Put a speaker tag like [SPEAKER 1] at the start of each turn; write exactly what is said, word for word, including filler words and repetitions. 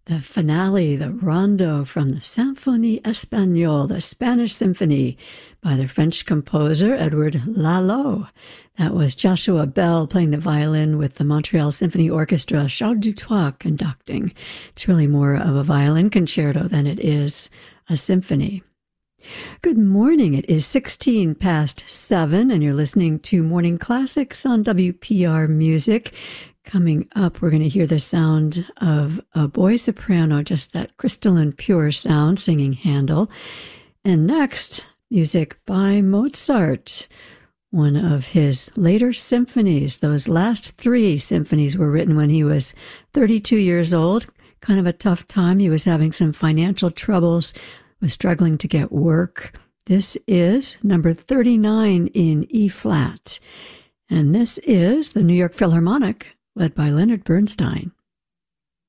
[SPEAKER 1] The finale, the rondo from the Symphonie Espagnole, the Spanish Symphony, by the French composer Edouard Lalo. That was Joshua Bell playing the violin with the Montreal Symphony Orchestra, Charles Dutoit conducting. It's really more of a violin concerto than it is a symphony. Good morning. It is sixteen past seven, and you're listening to Morning Classics on W P R Music. Coming up, we're going to hear the sound of a boy soprano, just that crystalline pure sound, singing Handel. And next, music by Mozart, one of his later symphonies. Those last three symphonies were written when he was thirty-two years old. Kind of a tough time. He was having some financial troubles, was struggling to get work. This is number thirty-nine in E flat. And this is the New York Philharmonic, led by Leonard Bernstein.